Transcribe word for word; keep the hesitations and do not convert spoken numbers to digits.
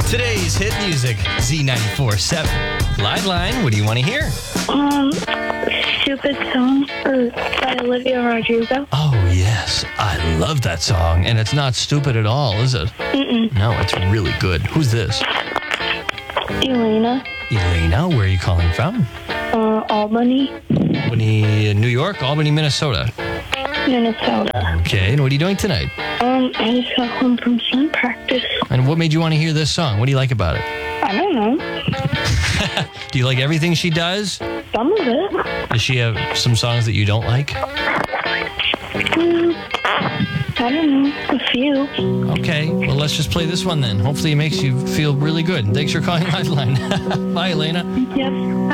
Today's hit music, Z ninety-four point seven. Lideline, what do you want to hear? Um, Stupid Song or by Olivia Rodrigo. Oh, yes. I love that song. And it's not stupid at all, is it? Mm-mm. No, it's really good. Who's this? Elena. Elena, where are you calling from? Uh, Albany, Albany, New York, Albany, Minnesota. Minnesota. Okay, and what are you doing tonight? Um, I just got home from swim practice. And what made you want to hear this song? What do you like about it? I don't know. Do you like everything she does? Some of it. Does she have some songs that you don't like? Mm, I don't know. A few. Okay, well, let's just play this one then. Hopefully it makes you feel really good. Thanks for calling Lifeline. Bye, Elena. Yep.